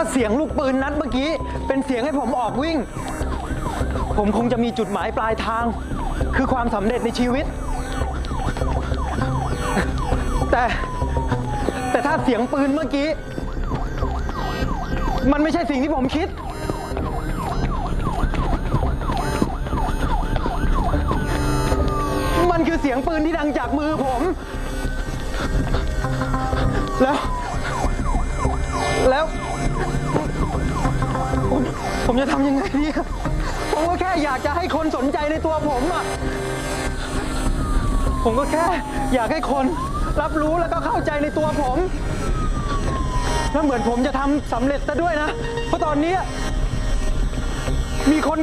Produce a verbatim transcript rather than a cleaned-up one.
เสียงลูกปืนนัดเมื่อกี้เป็นเสียงให้ผมออกวิ่งผมคงจะมีจุดหมายปลายทางคือความสำเร็จในชีวิตแต่แต่ถ้าเสียงปืนเมื่อกี้มันไม่ใช่สิ่งที่ผมคิดมันคือเสียงปืนที่ดังจากมือผมแล้วแล้วผมผมจะทำยังไงดีครับผมก็แค่อยากจะให้คนสนใจในตัวผมอ่ะผมก็แค่อยากให้คนรับรู้แล้วก็เข้าใจในตัวผมแล้วเหมือนผมจะทำสำเร็จซะด้วยนะเพราะตอนนี้มีคน